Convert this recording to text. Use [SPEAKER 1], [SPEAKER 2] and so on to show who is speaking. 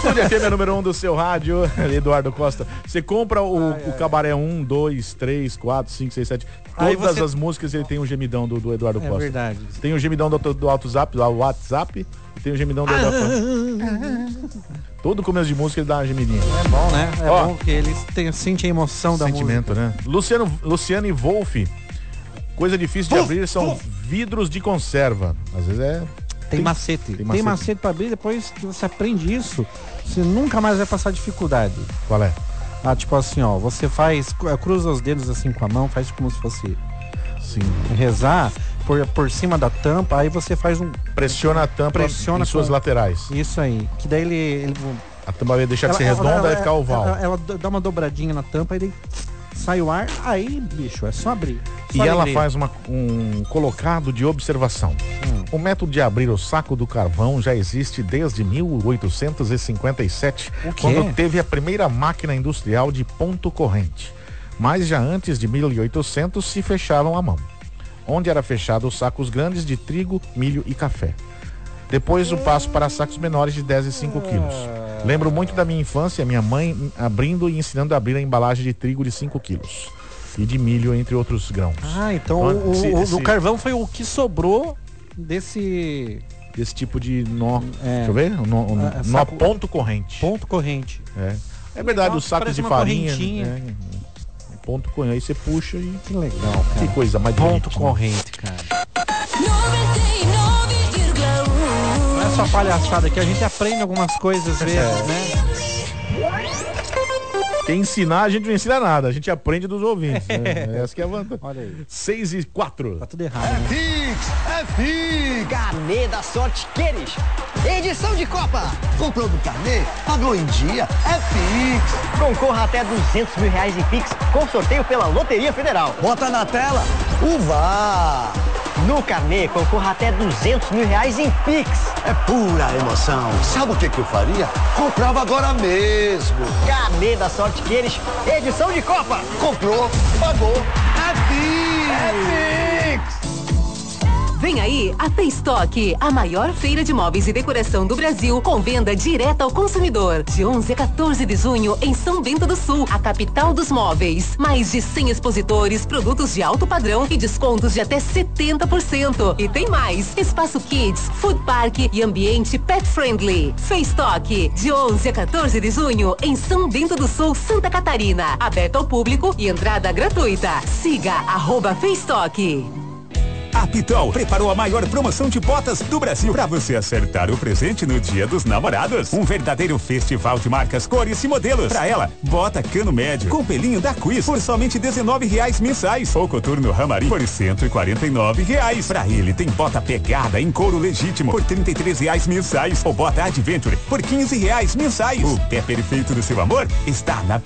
[SPEAKER 1] Estúdio FM é número 1 do seu rádio, Eduardo Costa. Você compra o Cabaré 1, 2, 3, 4, 5, 6, 7. Todas as músicas ele tem um gemidão do Eduardo Costa.
[SPEAKER 2] É verdade.
[SPEAKER 1] Tem o gemidão do WhatsApp e tem o gemidão do Eduardo Costa. Todo começo de música ele dá uma gemidinha.
[SPEAKER 2] É bom, né? É bom que eles sentem a emoção da música.
[SPEAKER 1] Sentimento, né? Luciano e Wolf. Coisa difícil de abrir são vidros de conserva. Às vezes
[SPEAKER 2] Tem macete. Tem macete pra abrir, depois que você aprende isso, você nunca mais vai passar dificuldade.
[SPEAKER 1] Qual é?
[SPEAKER 2] Tipo assim, ó, você cruza os dedos assim com a mão, faz como se fosse rezar por cima da tampa, aí você faz
[SPEAKER 1] pressiona a tampa em suas laterais.
[SPEAKER 2] Isso aí, que daí ele
[SPEAKER 1] a tampa vai deixar de ser redonda e ficar oval.
[SPEAKER 2] Ela dá uma dobradinha na tampa e daí sai o ar, aí, bicho, é só abrir.
[SPEAKER 1] E ela faz um colocado de observação. O método de abrir o saco do carvão já existe desde 1857, quando teve a primeira máquina industrial de ponto corrente. Mas já antes de 1800 se fechavam à mão, onde era fechado os sacos grandes de trigo, milho e café. Depois o passo para sacos menores de 10 e 5 quilos. Lembro muito da minha infância, minha mãe abrindo e ensinando a abrir a embalagem de trigo de 5 quilos. E de milho, entre outros grãos.
[SPEAKER 2] Então o carvão foi o que sobrou desse
[SPEAKER 1] tipo de nó. Deixa eu ver. Nó ponto corrente.
[SPEAKER 2] Ponto corrente.
[SPEAKER 1] É verdade, os sacos de farinha. Ponto corrente. Aí você puxa e.
[SPEAKER 2] Que legal, cara.
[SPEAKER 1] Que coisa mais
[SPEAKER 2] ponto corrente, cara. Não é só palhaçada que a gente aprende algumas coisas vezes, né?
[SPEAKER 1] Quem ensinar, a gente não ensina nada, a gente aprende dos ouvintes. Essa que é a vantagem.
[SPEAKER 2] Olha aí.
[SPEAKER 1] 6 e 4.
[SPEAKER 2] Tá tudo errado.
[SPEAKER 3] É Fix! Carnê da Sorte Queres. Edição de Copa. Comprou do carnê? Pagou em dia? É Fix!
[SPEAKER 4] Concorra até R$200 mil em Pix com sorteio pela Loteria Federal.
[SPEAKER 3] Bota na tela. Uva!
[SPEAKER 4] No carnê, concorra até R$200 mil em Pix.
[SPEAKER 3] É pura emoção. Sabe o que eu faria? Comprava agora mesmo.
[SPEAKER 4] Carnê da Sorte Queres, edição de Copa.
[SPEAKER 3] Comprou, pagou. É Pix!
[SPEAKER 4] É Pix!
[SPEAKER 5] Vem aí a Feistock, a maior feira de móveis e decoração do Brasil, com venda direta ao consumidor. De 11 a 14 de junho, em São Bento do Sul, a capital dos móveis. Mais de 100 expositores, produtos de alto padrão e descontos de até 70%. E tem mais: espaço kids, food park e ambiente pet friendly. Feistock, de 11 a 14 de junho, em São Bento do Sul, Santa Catarina. Aberto ao público e entrada gratuita. Siga @Feistock.
[SPEAKER 6] A Pitol preparou a maior promoção de botas do Brasil para você acertar o presente no Dia dos Namorados. Um verdadeiro festival de marcas, cores e modelos. Para ela, bota cano médio com pelinho da Quiz por somente R$19 mensais. Ou coturno Ramari por R$149. Para ele tem bota pegada em couro legítimo por R$33 mensais. Ou bota Adventure por R$15 mensais. O pé perfeito do seu amor está na